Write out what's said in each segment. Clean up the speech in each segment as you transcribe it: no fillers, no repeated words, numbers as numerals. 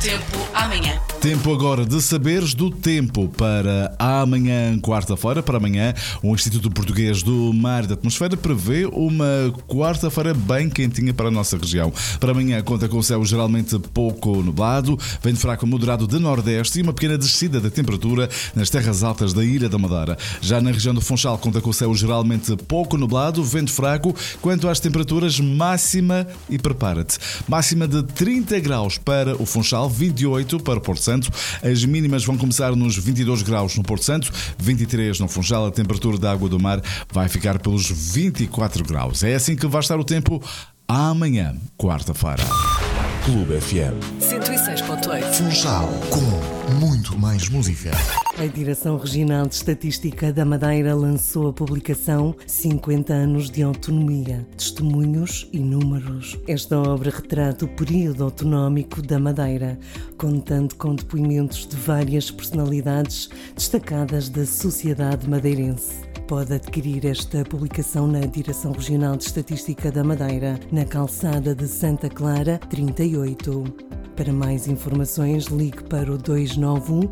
tempo amanhã. Tempo agora de saberes do tempo para amanhã, quarta-feira. Para amanhã, o Instituto Português do Mar e da Atmosfera prevê uma quarta-feira bem quentinha para a nossa região. Para amanhã conta com o céu geralmente pouco nublado, vento fraco moderado de nordeste e uma pequena descida da temperatura nas terras altas da Ilha da Madeira. Já na região do Funchal conta com o céu geralmente pouco nublado, vento fraco. Quanto às temperaturas, máxima, e prepara-te, máxima de 30 graus para o Funchal, 28 para o Porto Santo. As mínimas vão começar nos 22 graus no Porto Santo, 23 no Funchal. A temperatura da água do mar vai ficar pelos 24 graus. É assim que vai estar o tempo amanhã, quarta-feira. Clube FM 106.8. Funchal, com muito mais música. A Direção Regional de Estatística da Madeira lançou a publicação 50 anos de autonomia, testemunhos e números. Esta obra retrata o período autonómico da Madeira, contando com depoimentos de várias personalidades destacadas da sociedade madeirense. Pode adquirir esta publicação na Direção Regional de Estatística da Madeira, na calçada de Santa Clara 38. Para mais informações, ligue para o 291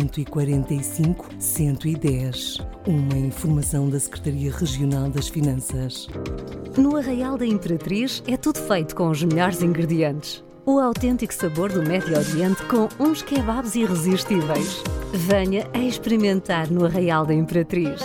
145 110. Uma informação da Secretaria Regional das Finanças. No Arraial da Imperatriz é tudo feito com os melhores ingredientes. O autêntico sabor do Médio Oriente com uns kebabs irresistíveis. Venha a experimentar no Arraial da Imperatriz.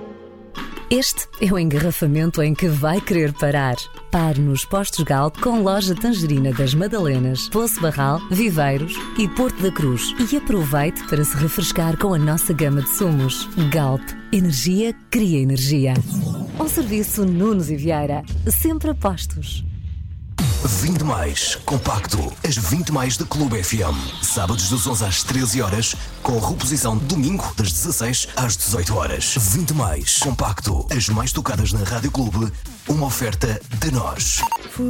Este é o engarrafamento em que vai querer parar. Pare nos Postos Galp com loja Tangerina das Madalenas, Poço Barral, Viveiros e Porto da Cruz. E aproveite para se refrescar com a nossa gama de sumos. Galp. Energia cria energia. Um serviço Nunes e Vieira. Sempre a postos. 20 mais, compacto, as 20 mais da Clube FM. Sábados das 11 às 13 horas, com reposição domingo das 16 às 18 horas. 20 mais, compacto, as mais tocadas na Rádio Clube, uma oferta de nós.